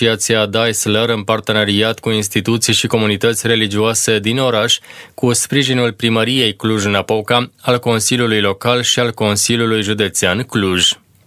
Asociația Daisler, în parteneriat cu instituții și comunități religioase din oraș, cu sprijinul Primăriei Cluj-Napoca, al Consiliului Local și al Consiliului Județean Cluj.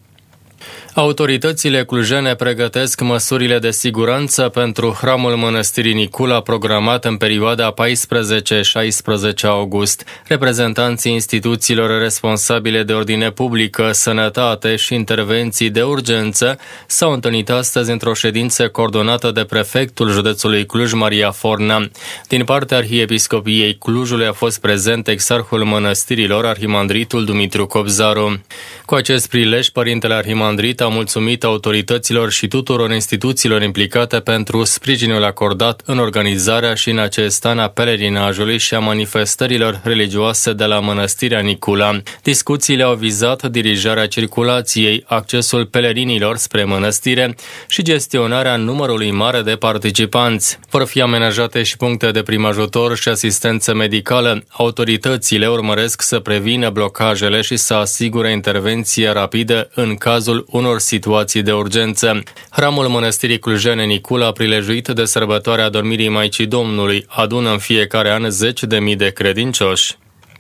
Autoritățile clujene pregătesc măsurile de siguranță pentru hramul Mănăstirii Nicula programat în perioada 14-16 august. Reprezentanții instituțiilor responsabile de ordine publică, sănătate și intervenții de urgență s-au întâlnit astăzi într-o ședință coordonată de prefectul județului Cluj, Maria Forna. Din partea Arhiepiscopiei Clujului a fost prezent exarhul mănăstirilor, arhimandritul Dumitru Cobzaru. Cu acest prilej, părintele arhimandrit a mulțumit autorităților și tuturor instituțiilor implicate pentru sprijinul acordat în organizarea și în acest an a pelerinajului și a manifestărilor religioase de la Mănăstirea Nicula. Discuțiile au vizat dirijarea circulației, accesul pelerinilor spre mănăstire și gestionarea numărului mare de participanți. Vor fi amenajate și puncte de prim ajutor și asistență medicală. Autoritățile urmăresc să prevină blocajele și să asigure intervenție rapidă în cazul unor situații de urgență. Hramul Mănăstirii Clujene Nicula, prilejuit de sărbătoarea Adormirii Maicii Domnului, adună în fiecare an 10.000 de credincioși.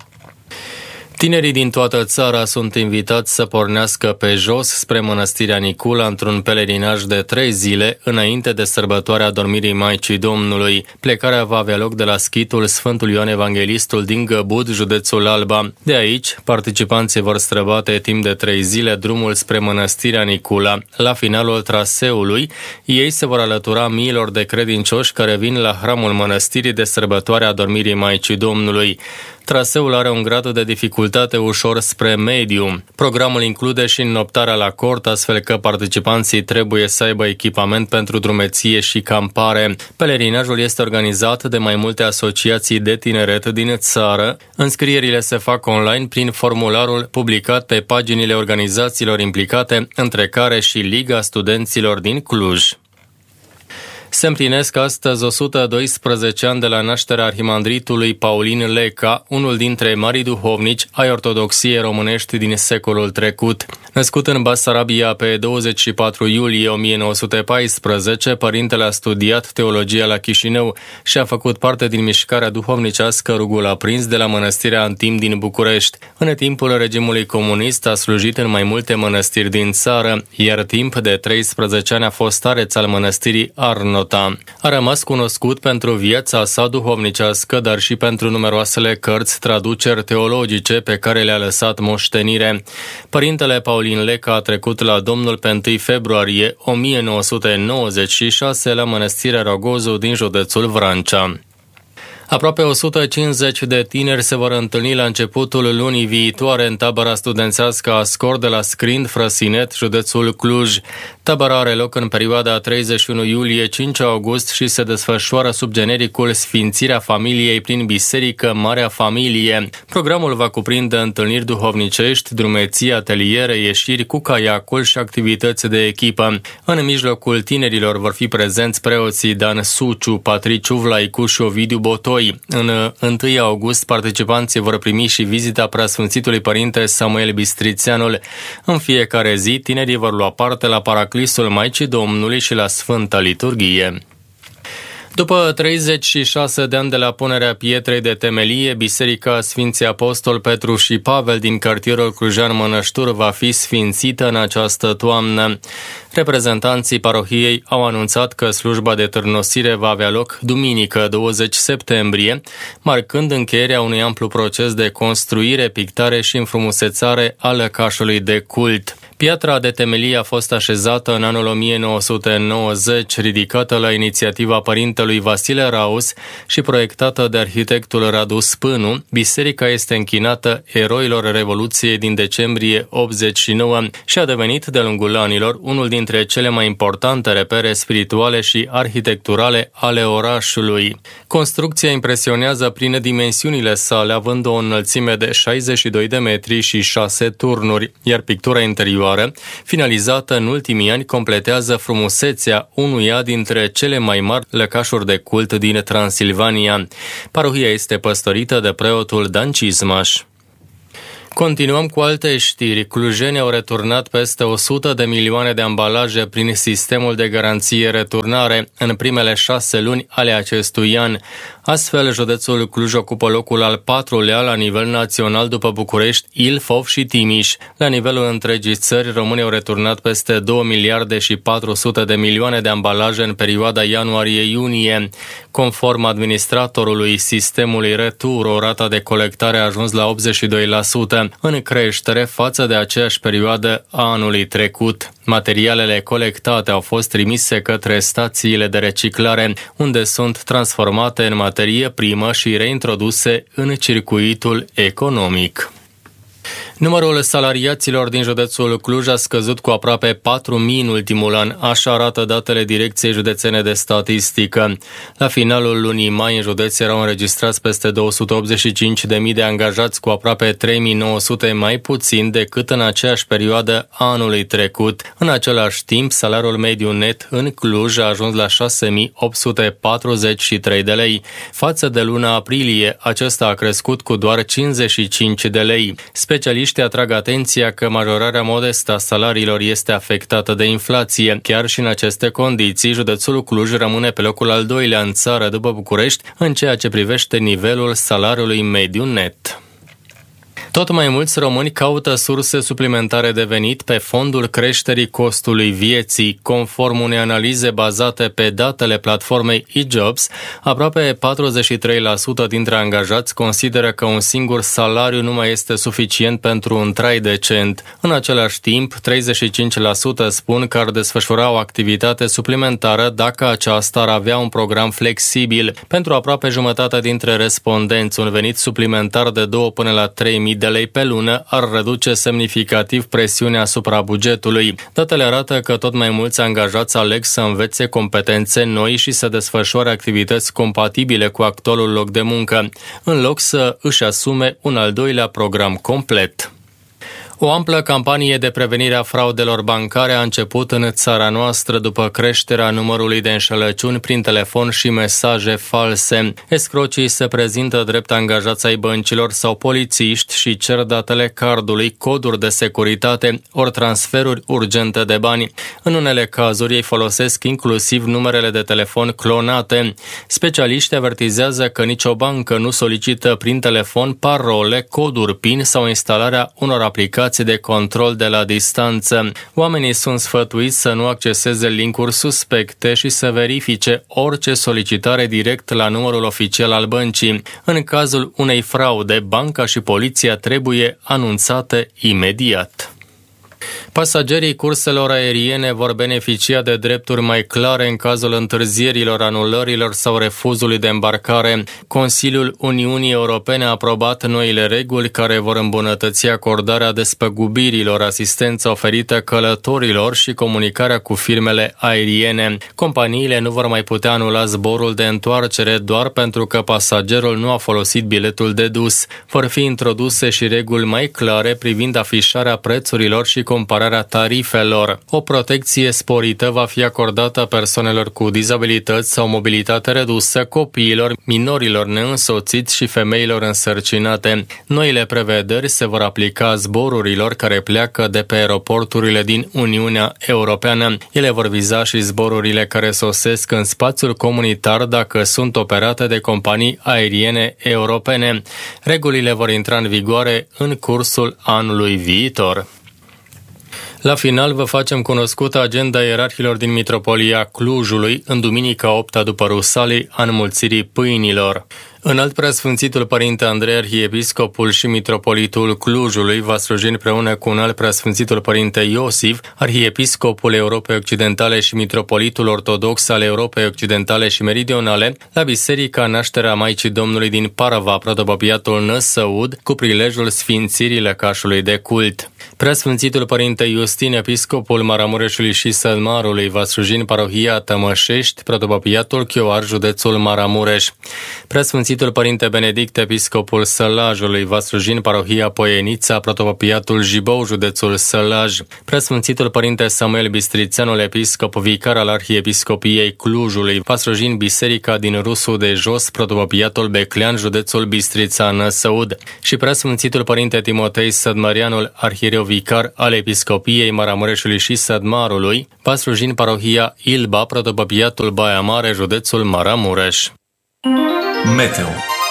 Tinerii din toată țara sunt invitați să pornească pe jos spre Mănăstirea Nicula într-un pelerinaj de 3 zile înainte de sărbătoarea Adormirii Maicii Domnului. Plecarea va avea loc de la schitul Sfântul Ioan Evanghelistul din Găbud, județul Alba. De aici, participanții vor străbate timp de 3 zile drumul spre Mănăstirea Nicula. La finalul traseului, ei se vor alătura miilor de credincioși care vin la hramul mănăstirii de sărbătoarea Adormirii Maicii Domnului. Traseul are un grad de dificultate ușor spre mediu. Programul include și înnoptarea la cort, astfel că participanții trebuie să aibă echipament pentru drumeție și campare. Pelerinajul este organizat de mai multe asociații de tineret din țară. Înscrierile se fac online prin formularul publicat pe paginile organizațiilor implicate, între care și Liga Studenților din Cluj. Se împlinesc astăzi 112 ani de la nașterea arhimandritului Paulin Leca, unul dintre marii duhovnici ai ortodoxiei românești din secolul trecut. Născut în Basarabia pe 24 iulie 1914, părintele a studiat teologia la Chișinău și a făcut parte din mișcarea duhovnicească Rugul Aprins de la Mănăstirea Antim din București. În timpul regimului comunist a slujit în mai multe mănăstiri din țară, iar timp de 13 ani a fost stareț al mănăstirii Arnota. A rămas cunoscut pentru viața sa duhovnicească, dar și pentru numeroasele cărți, traduceri teologice pe care le-a lăsat moștenire. Părintele Paulin Leca a trecut la Domnul pe 1 februarie 1996 la Mănăstirea Rogozu din județul Vrancea. Aproape 150 de tineri se vor întâlni la începutul lunii viitoare în tabăra studențească Ascor de la Scrind, Frăsinet, județul Cluj. Tabăra are loc în perioada 31 iulie-5 august și se desfășoară sub genericul Sfințirea Familiei prin Biserică Marea Familie. Programul va cuprinde întâlniri duhovnicești, drumeții, ateliere, ieșiri cu caiacul și activități de echipă. În mijlocul tinerilor vor fi prezenți preoții Dan Suciu, Patriciu Vlaicu și Ovidiu Botoi. În 1 august, participanții vor primi și vizita Preasfințitului Părinte Samuel Bistrițeanul. În fiecare zi, tinerii vor lua parte la Paraclisul Maicii Domnului și la Sfânta Liturghie. După 36 de ani de la punerea pietrei de temelie, Biserica Sfinții Apostol Petru și Pavel din cartierul Clujan Mănăștur va fi sfințită în această toamnă. Reprezentanții parohiei au anunțat că slujba de târnosire va avea loc duminică 20 septembrie, marcând încheierea unui amplu proces de construire, pictare și înfrumusețare a lăcașului de cult. Piatra de temelie a fost așezată în anul 1990, ridicată la inițiativa părintelui Vasile Raus și proiectată de arhitectul Radu Spânu. Biserica este închinată eroilor Revoluției din decembrie 89 și a devenit de-a lungul anilor unul dintre cele mai importante repere spirituale și arhitecturale ale orașului. Construcția impresionează prin dimensiunile sale, având o înălțime de 62 de metri și 6 turnuri, iar pictura interioară, finalizată în ultimii ani, completează frumusețea unuia dintre cele mai mari lăcașuri de cult din Transilvania. Parohia este păstorită de preotul Dan Cizmaș. Continuăm cu alte știri. Clujenii au returnat peste 100 de milioane de ambalaje prin sistemul de garanție returnare în primele 6 luni ale acestui an. Astfel, județul Cluj ocupă locul al 4-lea la nivel național după București, Ilfov și Timiș. La nivelul întregii țări, românii au returnat peste 2 miliarde și 400 de milioane de ambalaje în perioada ianuarie-iunie. Conform administratorului sistemului Retur, o rată de colectare a ajuns la 82%, în creștere față de aceeași perioadă a anului trecut. Materialele colectate au fost trimise către stațiile de reciclare, unde sunt transformate în materie primă și reintroduse în circuitul economic. Numărul salariaților din județul Cluj a scăzut cu aproape 4.000 în ultimul an, așa arată datele Direcției Județene de Statistică. La finalul lunii mai, în județ erau înregistrați peste 285.000 de angajați, cu aproape 3.900 mai puțin decât în aceeași perioadă a anului trecut. În același timp, salariul mediu net în Cluj a ajuns la 6.843 de lei. Față de luna aprilie, acesta a crescut cu doar 55 de lei. Specialiștii atrag atenția că majorarea modestă a salariilor este afectată de inflație. Chiar și în aceste condiții, județul Cluj rămâne pe locul al 2-lea în țară după București în ceea ce privește nivelul salariului mediu net. Tot mai mulți români caută surse suplimentare de venit pe fondul creșterii costului vieții. Conform unei analize bazate pe datele platformei eJobs, aproape 43% dintre angajați consideră că un singur salariu nu mai este suficient pentru un trai decent. În același timp, 35% spun că ar desfășura o activitate suplimentară dacă aceasta ar avea un program flexibil. Pentru aproape jumătate dintre respondenți, un venit suplimentar de 2 până la 3.000 de lei pe lună ar reduce semnificativ presiunea asupra bugetului. Datele arată că tot mai mulți angajați aleg să învețe competențe noi și să desfășoare activități compatibile cu actualul loc de muncă, în loc să își asume un al doilea program complet. O amplă campanie de prevenire a fraudelor bancare a început în țara noastră după creșterea numărului de înșelăciuni prin telefon și mesaje false. Escrocii se prezintă drept angajați ai băncilor sau polițiști și cer datele cardului, coduri de securitate ori transferuri urgente de bani. În unele cazuri ei folosesc inclusiv numerele de telefon clonate. Specialiștii avertizează că nicio bancă nu solicită prin telefon parole, coduri PIN sau instalarea unor aplicații de control de la distanță. Oamenii sunt sfătuiți să nu acceseze linkuri suspecte și să verifice orice solicitare direct la numărul oficial al băncii. În cazul unei fraude, banca și poliția trebuie anunțate imediat. Pasagerii curselor aeriene vor beneficia de drepturi mai clare în cazul întârzierilor, anulărilor sau refuzului de îmbarcare. Consiliul Uniunii Europene a aprobat noile reguli care vor îmbunătăți acordarea despăgubirilor, asistența oferită călătorilor și comunicarea cu firmele aeriene. Companiile nu vor mai putea anula zborul de întoarcere doar pentru că pasagerul nu a folosit biletul de dus. Vor fi introduse și reguli mai clare privind afișarea prețurilor și compararea tarifelor. O protecție sporită va fi acordată persoanelor cu dizabilități sau mobilitate redusă, copiilor, minorilor neînsoțiți și femeilor însărcinate. Noile prevederi se vor aplica zborurilor care pleacă de pe aeroporturile din Uniunea Europeană. Ele vor viza și zborurile care sosesc în spațiul comunitar dacă sunt operate de companii aeriene europene. Regulile vor intra în vigoare în cursul anului viitor. La final vă facem cunoscută agenda ierarhilor din Mitropolia Clujului în duminica 8-a după Rusalii a înmulțirii pâinilor. Înalt Preasfințitul Părinte Andrei, arhiepiscopul și mitropolitul Clujului, va sluji împreună cu Înalt Preasfințitul Părinte Iosif, arhiepiscopul Europei Occidentale și mitropolitul ortodox al Europei Occidentale și Meridionale, la Biserica Nașterea Maicii Domnului din Parava, protopopiatul Năsăud, cu prilejul sfințirii lăcașului de cult. Preasfințitul Părinte Iustin, episcopul Maramureșului și Sălmarului, va sluji în parohia Tămășești, protopapiatul Chioar, județul Maramureș. Preasfințitul Părinte Benedict, episcopul Sălajului, va sluji în parohia Poienița, protopapiatul Jibou, județul Sălaj. Preasfințitul Părinte Samuel Bistrițeanul, episcop vicar al Arhiepiscopiei Clujului, va sluji în biserica din Rusul de Jos, protopapiatul Beclean, județul Bistrița Năsăud. Și Preasfințitul Părinte Timotei Sădmărianul, arhiereu vicar al Episcopiei Maramureșului și Sădmarului, va sluji în parohia Ilba, protopapiatul Baia Mare, județul Maramureș. Meteo.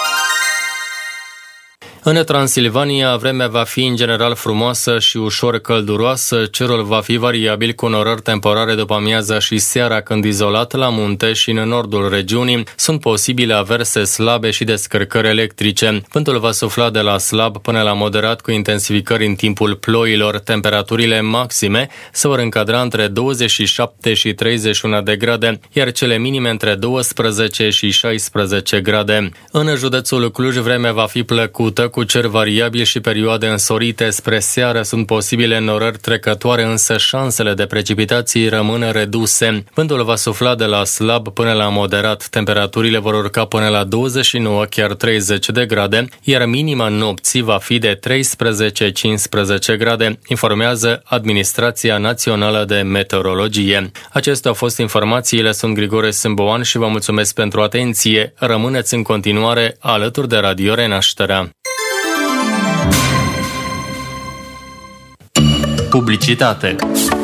În Transilvania, vremea va fi în general frumoasă și ușor călduroasă, cerul va fi variabil cu norări temporare după amiaza și seara, când izolat la munte și în nordul regiunii sunt posibile averse slabe și descărcări electrice. Vântul va sufla de la slab până la moderat cu intensificări în timpul ploilor. Temperaturile maxime se vor încadra între 27 și 31 de grade, iar cele minime între 12 și 16 grade. În județul Cluj, vremea va fi plăcută, cu cer variabil și perioade însorite. Spre seară sunt posibile norări trecătoare, însă șansele de precipitații rămân reduse. Vântul va sufla de la slab până la moderat. Temperaturile vor urca până la 29, chiar 30 de grade, iar minima nopții va fi de 13-15 grade, informează Administrația Națională de Meteorologie. Acestea au fost informațiile, sunt Grigore Sâmboan și vă mulțumesc pentru atenție. Rămâneți în continuare alături de Radio Renașterea. Publicitate.